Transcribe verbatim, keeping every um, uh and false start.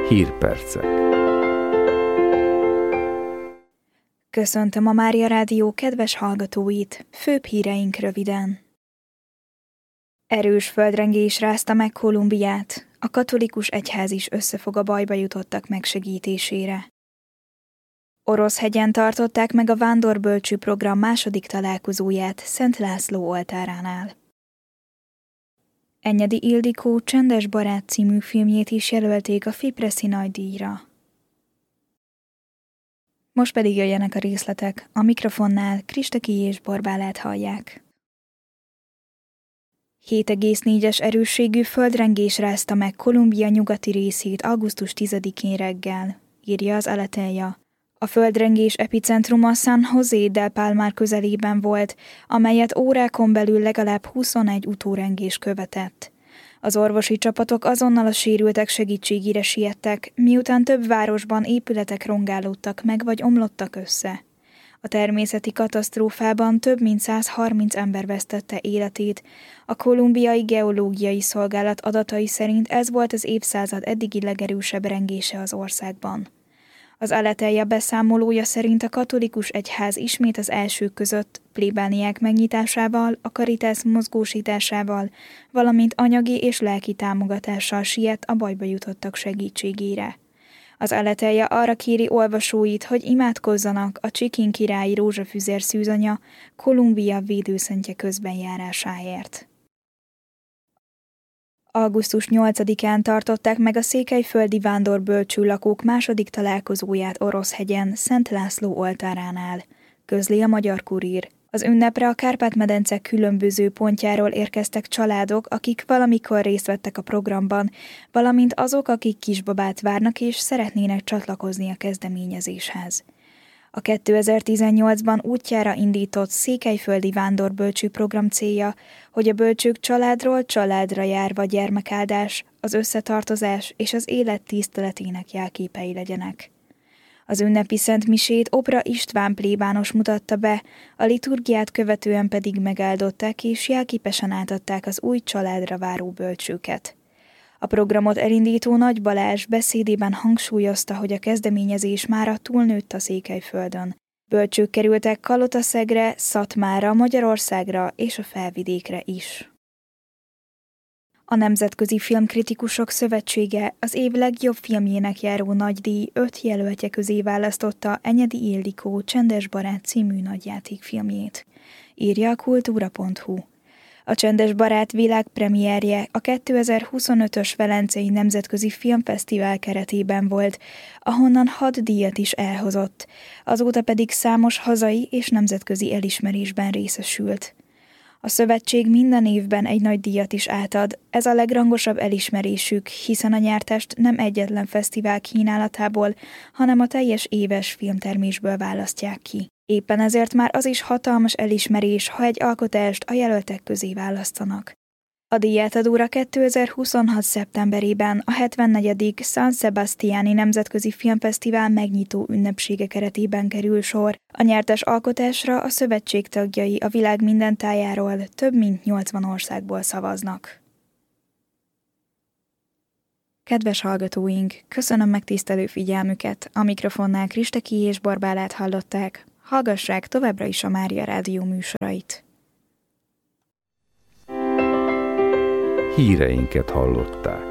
Hírpercek. Köszöntöm a Mária Rádió kedves hallgatóit, főbb híreink röviden. Erős földrengés rázta meg Kolumbiát, a katolikus egyház is összefog a bajba jutottak megsegítésére. Oroszhegyen tartották meg a Vándorbölcső program második találkozóját Szent László oltáránál. Enyedi Ildikó Csendes barát című filmjét is jelölték a Fipreszi nagydíjra. Most pedig jöjjenek a részletek, a mikrofonnál Kristaki és Borbálát hallják. hét egész négyes erősségű földrengés rázta meg Kolumbia nyugati részét augusztus tizedikén reggel, írja az Aleteia. A földrengés epicentruma San José del Palmar közelében volt, amelyet órákon belül legalább huszonegy utórengés követett. Az orvosi csapatok azonnal a sérültek segítségére siettek, miután több városban épületek rongálódtak meg vagy omlottak össze. A természeti katasztrófában több mint száz harminc ember vesztette életét. A kolumbiai geológiai szolgálat adatai szerint ez volt az évszázad eddigi legerősebb rengése az országban. Az Aleteia beszámolója szerint a katolikus egyház ismét az elsők között plébániák megnyitásával, a Caritas mozgósításával, valamint anyagi és lelki támogatással siet a bajba jutottak segítségére. Az Aleteia arra kéri olvasóit, hogy imádkozzanak a Csikin királyi rózsafüzér szűzanya Kolumbia védőszentje közbenjárásáért. augusztus nyolcadikán tartották meg a székelyföldi Vándorbölcső lakók második találkozóját Oroszhegyen, Szent László oltáránál, közli a Magyar Kurír. Az ünnepre a Kárpát-medence különböző pontjáról érkeztek családok, akik valamikor részt vettek a programban, valamint azok, akik kisbabát várnak és szeretnének csatlakozni a kezdeményezéshez. A kétezer-tizennyolcban útjára indított székelyföldi Vándorbölcső program célja, hogy a bölcsők családról családra járva gyermekáldás, az összetartozás és az élet tiszteletének jelképei legyenek. Az ünnepi szentmisét Obra István plébános mutatta be, a liturgiát követően pedig megáldották és jelképesen átadták az új családra váró bölcsőket. A programot elindító Nagy Balázs beszédében hangsúlyozta, hogy a kezdeményezés mára túlnőtt a Székelyföldön. Bölcsők kerültek Kalotaszegre, Szatmára, Magyarországra és a Felvidékre is. A Nemzetközi Filmkritikusok Szövetsége az év legjobb filmjének járó nagydíj öt jelöltje közé választotta Enyedi Ildikó Csendes barát című nagyjátékfilmjét, írja a kultúra pont hu. A Csendes barát világpremierje a kétezer-huszonötös Velencei Nemzetközi Filmfesztivál keretében volt, ahonnan hat díjat is elhozott, azóta pedig számos hazai és nemzetközi elismerésben részesült. A szövetség minden évben egy nagy díjat is átad, ez a legrangosabb elismerésük, hiszen a nyertest nem egyetlen fesztivál kínálatából, hanem a teljes éves filmtermésből választják ki. Éppen ezért már az is hatalmas elismerés, ha egy alkotást a jelöltek közé választanak. A díjátadóra kétezer-huszonhat szeptemberében a hetvennegyedik San Sebastiani Nemzetközi Filmfesztivál megnyitó ünnepsége keretében kerül sor. A nyertes alkotásra a szövetség tagjai a világ minden tájáról több mint nyolcvan országból szavaznak. Kedves hallgatóink, köszönöm megtisztelő figyelmüket, a mikrofonnál Kristaki és Borbálát hallották. Hallgassák továbbra is a Mária Rádió műsorait. Híreinket hallották.